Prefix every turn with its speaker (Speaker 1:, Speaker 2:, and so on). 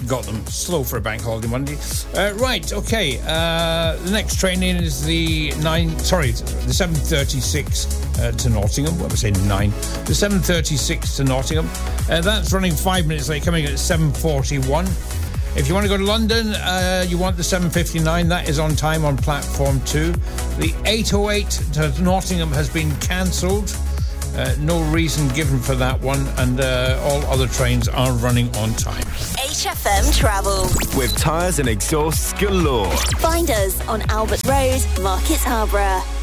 Speaker 1: got them. Slow for a bank holiday Monday. Right, okay. The next train in is the 7:36 to Nottingham. What was I saying, 9? The 7:36 to Nottingham. That's running 5 minutes late, coming at 7:41. If you want to go to London, you want the 7:59. That is on time on platform 2. The 8:08 to Nottingham has been cancelled. No reason given for that one, and all other trains are running on time.
Speaker 2: HFM Travel.
Speaker 3: With tyres and exhausts galore.
Speaker 2: Find us on Albert Road, Market Harborough.